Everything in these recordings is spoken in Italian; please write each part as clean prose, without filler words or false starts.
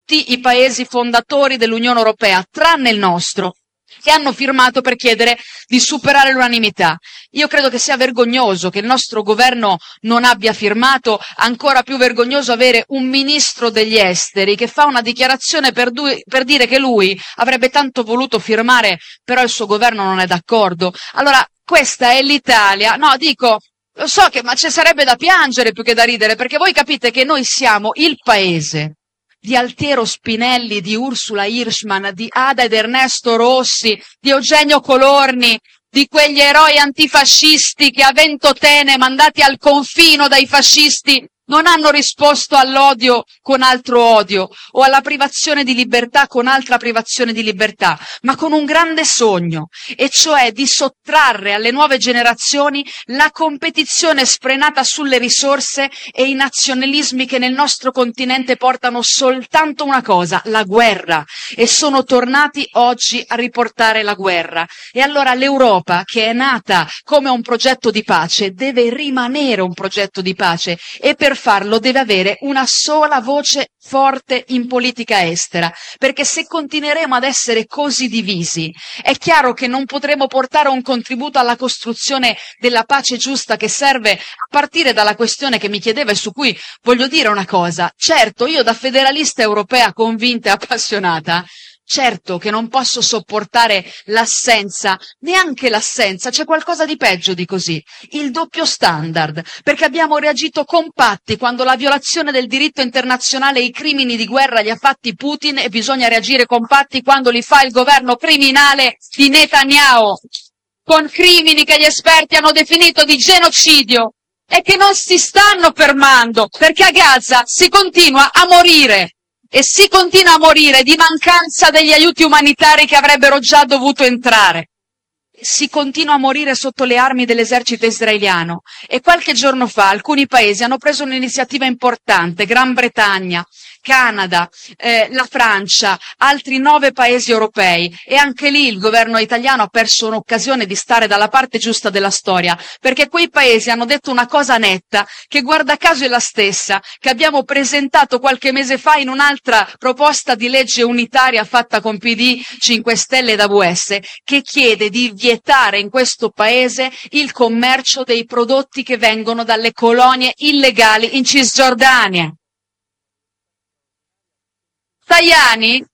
tutti i paesi fondatori dell'Unione Europea, tranne il nostro, che hanno firmato per chiedere di superare l'unanimità. Io credo che sia vergognoso che il nostro governo non abbia firmato, ancora più vergognoso avere un ministro degli esteri che fa una dichiarazione per dire che lui avrebbe tanto voluto firmare, però il suo governo non è d'accordo. Allora, questa è l'Italia. No, dico, lo so ma ci sarebbe da piangere più che da ridere, perché voi capite che noi siamo il paese di Altiero Spinelli, di Ursula Hirschman, di Ada ed Ernesto Rossi, di Eugenio Colorni, di quegli eroi antifascisti che a Ventotene, mandati al confino dai fascisti, non hanno risposto all'odio con altro odio o alla privazione di libertà con altra privazione di libertà, ma con un grande sogno, e cioè di sottrarre alle nuove generazioni la competizione sfrenata sulle risorse e i nazionalismi che nel nostro continente portano soltanto una cosa, la guerra, e sono tornati oggi a riportare la guerra. E allora l'Europa, che è nata come un progetto di pace, deve rimanere un progetto di pace, e per farlo deve avere una sola voce forte in politica estera, perché se continueremo ad essere così divisi, è chiaro che non potremo portare un contributo alla costruzione della pace giusta che serve, a partire dalla questione che mi chiedeva e su cui voglio dire una cosa. Certo, io da federalista europea convinta e appassionata, certo che non posso sopportare l'assenza, neanche l'assenza, c'è qualcosa di peggio di così, il doppio standard, perché abbiamo reagito compatti quando la violazione del diritto internazionale e i crimini di guerra li ha fatti Putin, e bisogna reagire compatti quando li fa il governo criminale di Netanyahu, con crimini che gli esperti hanno definito di genocidio e che non si stanno fermando, perché a Gaza si continua a morire. E si continua a morire di mancanza degli aiuti umanitari che avrebbero già dovuto entrare. Si continua a morire sotto le armi dell'esercito israeliano. E qualche giorno fa alcuni paesi hanno preso un'iniziativa importante, Gran Bretagna, Canada, la Francia, altri 9 paesi europei, e anche lì il governo italiano ha perso un'occasione di stare dalla parte giusta della storia, perché quei paesi hanno detto una cosa netta, che guarda caso è la stessa che abbiamo presentato qualche mese fa in un'altra proposta di legge unitaria fatta con PD, 5 Stelle ed AVS, che chiede di vietare in questo paese il commercio dei prodotti che vengono dalle colonie illegali in Cisgiordania. Tajani,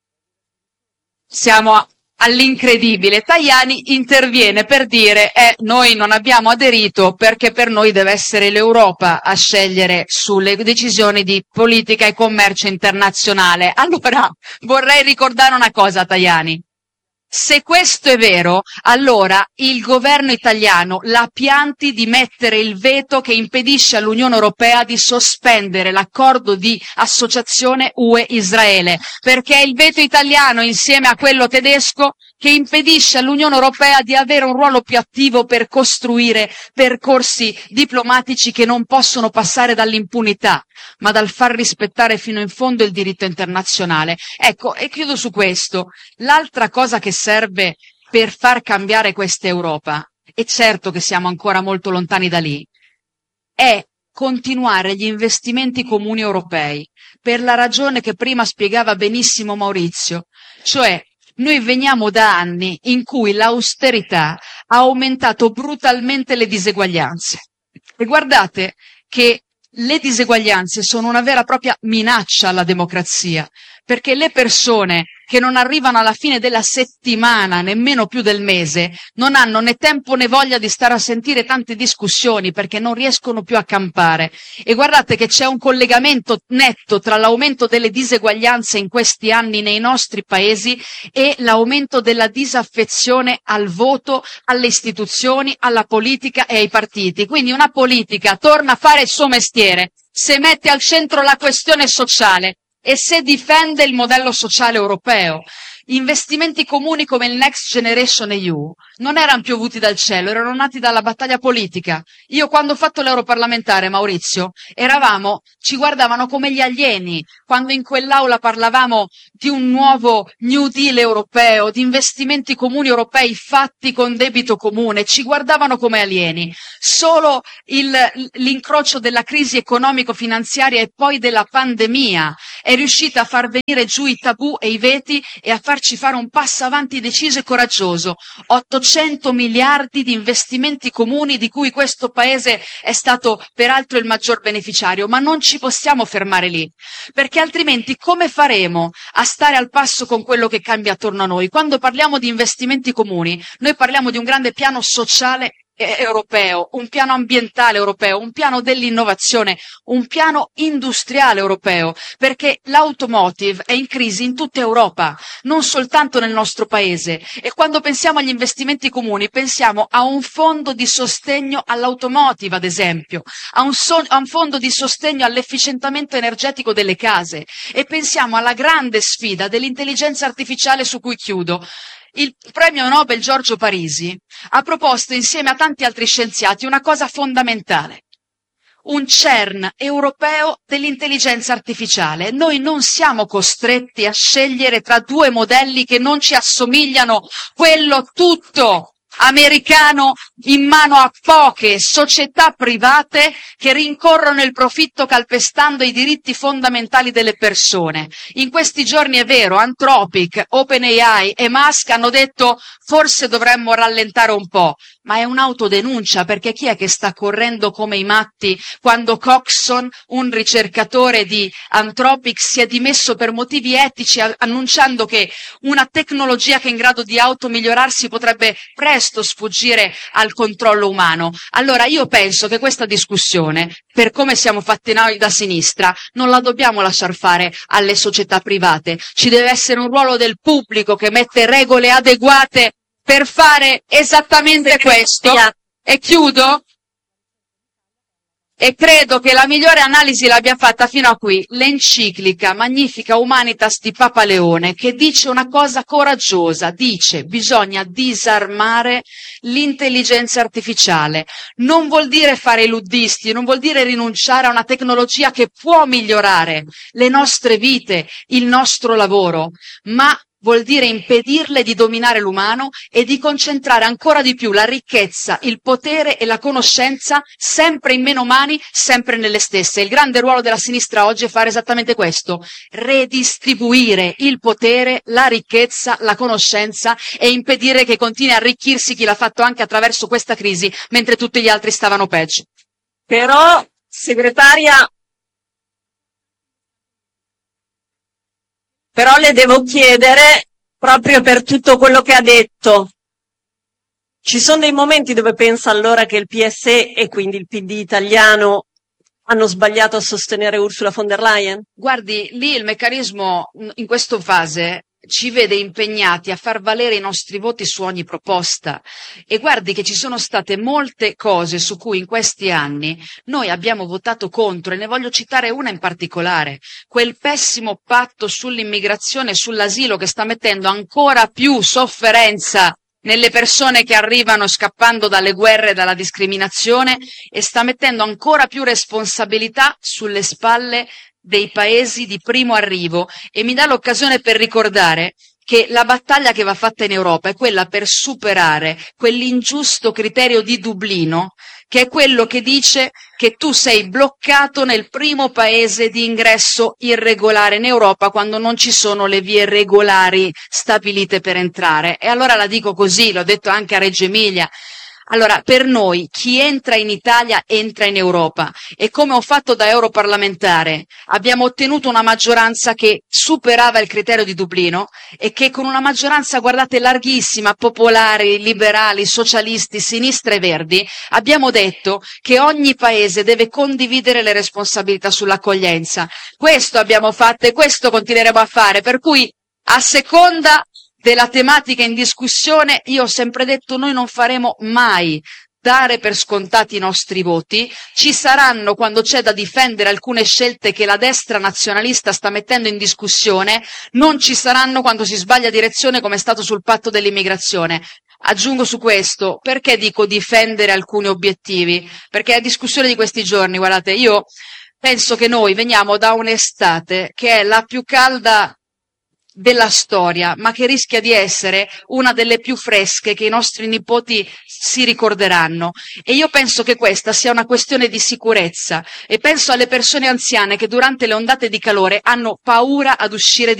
siamo all'incredibile, Tajani interviene per dire noi non abbiamo aderito perché per noi deve essere l'Europa a scegliere sulle decisioni di politica e commercio internazionale. Allora vorrei ricordare una cosa a Tajani. Se questo è vero, allora il governo italiano la pianti di mettere il veto che impedisce all'Unione Europea di sospendere l'accordo di associazione UE-Israele, perché è il veto italiano insieme a quello tedesco che impedisce all'Unione Europea di avere un ruolo più attivo per costruire percorsi diplomatici che non possono passare dall'impunità, ma dal far rispettare fino in fondo il diritto internazionale. Ecco, e chiudo su questo. L'altra cosa che serve per far cambiare questa Europa, e certo che siamo ancora molto lontani da lì, è continuare gli investimenti comuni europei, per la ragione che prima spiegava benissimo Maurizio, cioè noi veniamo da anni in cui l'austerità ha aumentato brutalmente le diseguaglianze. E guardate che le diseguaglianze sono una vera e propria minaccia alla democrazia, perché le persone che non arrivano alla fine della settimana, nemmeno più del mese, non hanno né tempo né voglia di stare a sentire tante discussioni perché non riescono più a campare. E guardate che c'è un collegamento netto tra l'aumento delle diseguaglianze in questi anni nei nostri paesi e l'aumento della disaffezione al voto, alle istituzioni, alla politica e ai partiti. Quindi una politica torna a fare il suo mestiere se mette al centro la questione sociale e se difende il modello sociale europeo. investimenti comuni come il Next Generation EU non erano piovuti dal cielo, erano nati dalla battaglia politica. Io quando ho fatto l'europarlamentare, Maurizio, ci guardavano come gli alieni, quando in quell'aula parlavamo di un nuovo New Deal europeo, di investimenti comuni europei fatti con debito comune, ci guardavano come alieni. Solo l'incrocio della crisi economico-finanziaria e poi della pandemia è riuscita a far venire giù i tabù e i veti e a farci fare un passo avanti deciso e coraggioso. 800 miliardi di investimenti comuni di cui questo paese è stato peraltro il maggior beneficiario, ma non ci possiamo fermare lì, perché altrimenti come faremo a stare al passo con quello che cambia attorno a noi? Quando parliamo di investimenti comuni, noi parliamo di un grande piano sociale europeo, un piano ambientale europeo, un piano dell'innovazione, un piano industriale europeo, perché l'automotive è in crisi in tutta Europa, non soltanto nel nostro paese. E quando pensiamo agli investimenti comuni, pensiamo a un fondo di sostegno all'automotive, ad esempio, a un fondo di sostegno all'efficientamento energetico delle case, e pensiamo alla grande sfida dell'intelligenza artificiale, su cui chiudo. Il premio Nobel Giorgio Parisi ha proposto insieme a tanti altri scienziati una cosa fondamentale: un CERN europeo dell'intelligenza artificiale. Noi non siamo costretti a scegliere tra due modelli che non ci assomigliano, quello tutto americano in mano a poche società private che rincorrono il profitto calpestando i diritti fondamentali delle persone. In questi giorni è vero, Anthropic, OpenAI e Musk hanno detto forse dovremmo rallentare un po', ma è un'autodenuncia, perché chi è che sta correndo come i matti quando Coxon, un ricercatore di Anthropic, si è dimesso per motivi etici annunciando che una tecnologia che è in grado di automigliorarsi potrebbe presto sfuggire al controllo umano? Allora io penso che questa discussione, per come siamo fatti noi da sinistra, non la dobbiamo lasciar fare alle società private. Ci deve essere un ruolo del pubblico che mette regole adeguate per fare esattamente questo. E chiudo. E credo che la migliore analisi l'abbia fatta fino a qui l'enciclica Magnifica Humanitas di Papa Leone, che dice una cosa coraggiosa, dice: bisogna disarmare l'intelligenza artificiale. Non vuol dire fare i luddisti, non vuol dire rinunciare a una tecnologia che può migliorare le nostre vite, il nostro lavoro, ma vuol dire impedirle di dominare l'umano e di concentrare ancora di più la ricchezza, il potere e la conoscenza sempre in meno mani, sempre nelle stesse. Il grande ruolo della sinistra oggi è fare esattamente questo: redistribuire il potere, la ricchezza, la conoscenza e impedire che continui a arricchirsi chi l'ha fatto anche attraverso questa crisi, mentre tutti gli altri stavano peggio. Però, segretaria, però le devo chiedere, proprio per tutto quello che ha detto, ci sono dei momenti dove pensa allora che il PSE e quindi il PD italiano hanno sbagliato a sostenere Ursula von der Leyen? Guardi, lì il meccanismo in questa fase ci vede impegnati a far valere i nostri voti su ogni proposta, e guardi che ci sono state molte cose su cui in questi anni noi abbiamo votato contro, e ne voglio citare una in particolare: quel pessimo patto sull'immigrazione e sull'asilo che sta mettendo ancora più sofferenza nelle persone che arrivano scappando dalle guerre e dalla discriminazione, e sta mettendo ancora più responsabilità sulle spalle dei paesi di primo arrivo, e mi dà l'occasione per ricordare che la battaglia che va fatta in Europa è quella per superare quell'ingiusto criterio di Dublino, che è quello che dice che tu sei bloccato nel primo paese di ingresso irregolare in Europa quando non ci sono le vie regolari stabilite per entrare. E allora la dico così, l'ho detto anche a Reggio Emilia. Allora, per noi chi entra in Italia entra in Europa, e come ho fatto da europarlamentare abbiamo ottenuto una maggioranza che superava il criterio di Dublino, e che con una maggioranza, guardate, larghissima, popolari, liberali, socialisti, sinistra e verdi, abbiamo detto che ogni paese deve condividere le responsabilità sull'accoglienza. Questo abbiamo fatto e questo continueremo a fare, per cui a seconda della tematica in discussione io ho sempre detto: noi non faremo mai dare per scontati i nostri voti, ci saranno quando c'è da difendere alcune scelte che la destra nazionalista sta mettendo in discussione, non ci saranno quando si sbaglia direzione come è stato sul patto dell'immigrazione. Aggiungo su questo, perché dico difendere alcuni obiettivi? Perché è discussione di questi giorni, guardate, io penso che noi veniamo da un'estate che è la più calda della storia, ma che rischia di essere una delle più fresche che i nostri nipoti si ricorderanno. E io penso che questa sia una questione di sicurezza e penso alle persone anziane che durante le ondate di calore hanno paura ad uscire di